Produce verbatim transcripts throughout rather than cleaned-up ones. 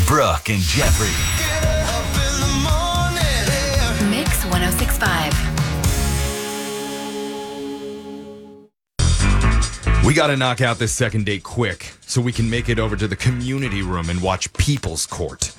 Brooke and Jeffrey. Mix one oh six point five. We got to knock out this second date quick so we can make it over to the community room and watch People's Court.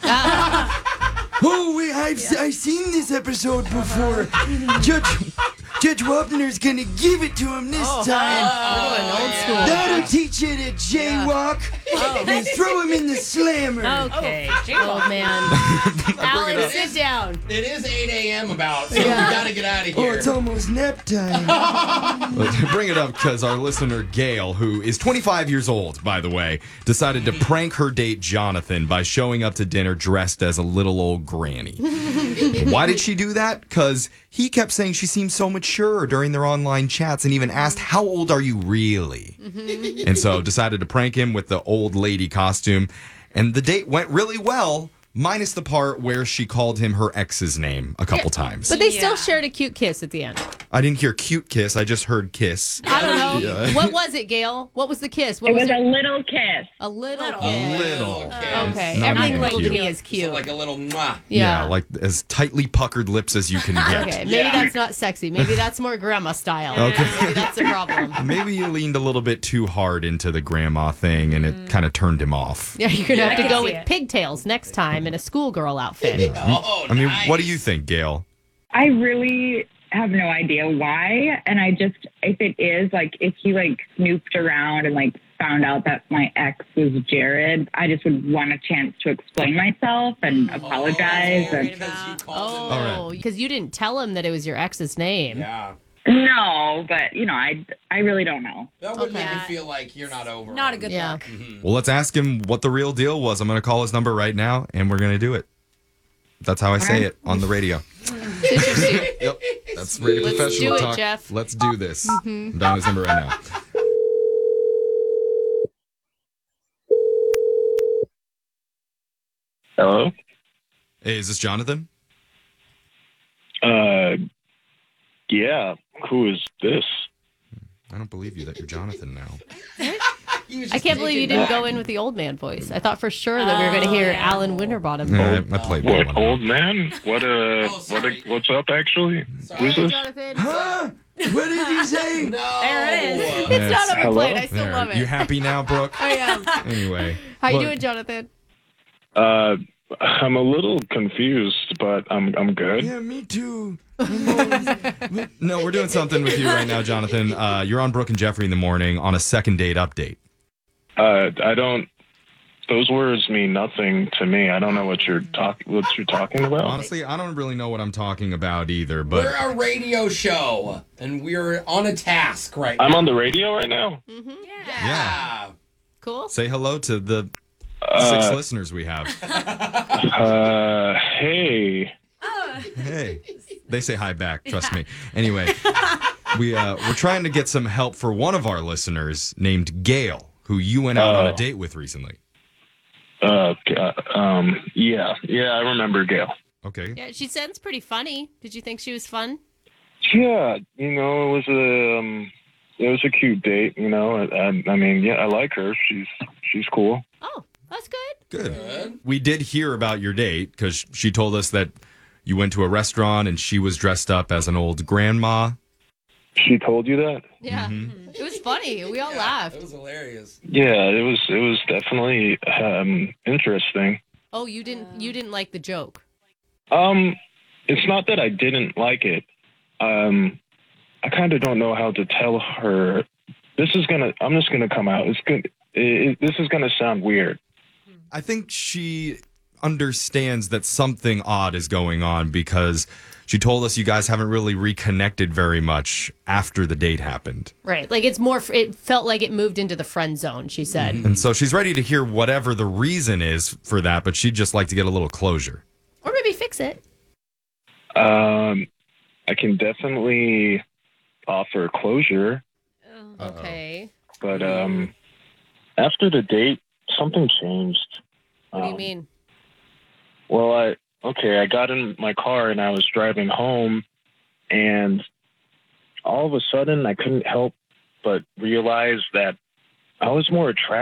Oh, wait, I've, I've seen this episode before. Judge Judge Wapner's gonna give it to him this oh, time. Oh, oh, old school. That'll teach you to jaywalk. Yeah. And throw him in the slammer. Okay, oh, old man. Alan, sit down. It is eight a.m. about, so yeah. we gotta get out of here. Oh, it's almost nap time. Bring it up because our listener, Gail, who is twenty-five years old, by the way, decided to prank her date, Jonathan, by showing up to dinner dressed as a little old granny. Why did she do that? Because he kept saying she seemed so mature during their online chats and even asked, how old are you really? Mm-hmm. And so decided to prank him with the old lady costume. And the date went really well, minus the part where she called him her ex's name a couple yeah, times. But they yeah. still shared a cute kiss at the end. I didn't hear cute kiss. I just heard kiss. I don't know. Yeah. What was it, Gail? What was the kiss? What it was, was it? a little kiss. A little, little kiss. A little kiss. Okay. Not Everything like cute. me is cute. So like a little mwah. Yeah. yeah, like as tightly puckered lips as you can get. Okay, maybe yeah. that's not sexy. Maybe that's more grandma style. Okay. Maybe that's a problem. Maybe you leaned a little bit too hard into the grandma thing and it mm. kind of turned him off. Yeah, you're going to yeah, have to go with it. pigtails next time in a schoolgirl outfit. Yeah. Oh, I mean, nice. what do you think, Gail? I really have no idea why. And I just, if it is, like, if he, like, snooped around and, like, found out that my ex was Jared, I just would want a chance to explain myself and apologize. Oh, and, because you called oh, because right. you didn't tell him that it was your ex's name. Yeah. No, but, you know, I, I really don't know. That would okay. make you feel like you're not over. Not a good yeah. look. Mm-hmm. Well, let's ask him what the real deal was. I'm going to call his number right now, and we're going to do it. That's how I say it on the radio. Yep, that's radio Let's professional do it, talk. Jeff. Let's do this. Mm-hmm. I'm dialing his number right now. Hello? Hey, is this Jonathan? Uh, yeah. Who is this? I don't believe you that you're Jonathan now. I can't believe you didn't go in with the old man voice. I thought for sure that we were going to hear Alan Winterbottom. Yeah, I, I played that What, one. old man? What, uh, Oh, what, uh, what's up, actually? Sorry. Who's this? Jonathan. Huh? What did you say? No. There it is. It's Yes. not Hello? overplayed. I still There. love it. You happy now, Brooke? I am. Anyway. How you look, doing, Jonathan? Uh, I'm a little confused, but I'm, I'm good. Yeah, me too. No, we're doing something with you right now, Jonathan. Uh, you're on Brooke and Jeffrey in the morning on a second date update. Uh, I don't, those words mean nothing to me. I don't know what you're talk, what you're talking about. Honestly, I don't really know what I'm talking about either, but We're a radio show, and we're on a task right now. I'm on the radio right now? Mm-hmm. Yeah. Yeah. Cool. say hello to the Uh, six listeners we have. uh, hey. Hey. They say hi back, trust me. Anyway, we, uh, we're trying to get some help for one of our listeners named Gail, who you went out on a Oh. date with recently. Uh, um, yeah, yeah, I remember Gail. Okay. Yeah, she sounds pretty funny. Did you think she was fun? Yeah, you know, it was a, um, it was a cute date, you know. I, I, I mean, yeah, I like her. She's, she's cool. Oh, that's good. Good. Good. We did hear about your date because she told us that you went to a restaurant and she was dressed up as an old grandma. She told you that? Yeah. Mm-hmm. It was funny. We all Yeah, laughed. It was hilarious. Yeah, it was, it was definitely, um, interesting. Oh, you didn't you didn't like the joke. Um, it's not that I didn't like it. Um, I kind of don't know how to tell her. This is gonna. I'm just gonna come out. It's good. It, it, this is gonna sound weird. I think she understands that something odd is going on because she told us you guys haven't really reconnected very much after the date happened. Right. Like it's more it felt like it moved into the friend zone, she said. And so she's ready to hear whatever the reason is for that, but she'd just like to get a little closure. Or maybe fix it. Um, I can definitely offer closure, Okay. but um, after the date, something changed. What do you Um, mean? Well, I okay, I got in my car and I was driving home, and all of a sudden I couldn't help but realize that I was more attracted